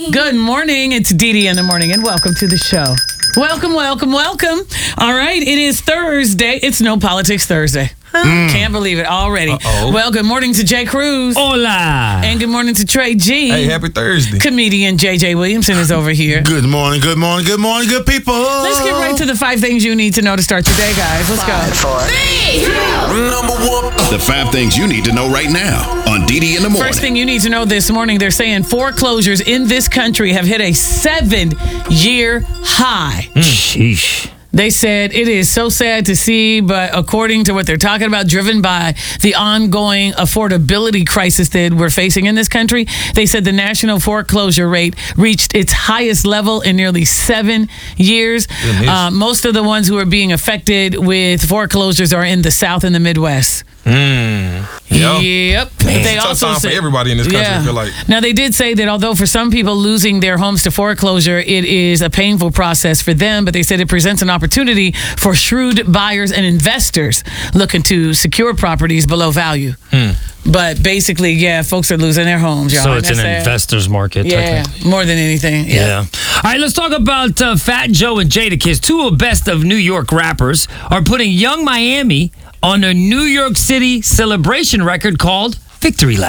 Good morning. It's Dee Dee in the morning, and welcome to the show. Welcome. All right, it is Thursday. It's No Politics Thursday. Can't believe it already. Uh-oh. Well, good morning to Jay Cruz. Hola. And good morning to Trey G. Hey, happy Thursday. Comedian JJ Williamson is over here. Good morning, good people. Let's get right to the 5 things you need to know to start your day, guys. Let's go. 5, 4, 3, 2. Number 1. The 5 things you need to know right now on Dee Dee in the morning. First thing you need to know this morning, they're saying foreclosures in this country have hit a 7-year high. Sheesh. They said it is so sad to see, but according to what they're talking about, driven by the ongoing affordability crisis that we're facing in this country, they said the national foreclosure rate reached its highest level in nearly 7 years. Most of the ones who are being affected with foreclosures are in the South and the Midwest. Yep. They It's a also tough time said, for everybody in this country, I feel like. Now, they did say that although for some people losing their homes to foreclosure, it is a painful process for them, but they said it presents an opportunity for shrewd buyers and investors looking to secure properties below value. But basically, yeah, folks are losing their homes, y'all. So it's an That's sad. investor's market. Yeah, more than anything. Yeah. All right, let's talk about Fat Joe and Jadakiss. Two of best of New York rappers are putting Young Miami on a New York City celebration record called Victory Lap.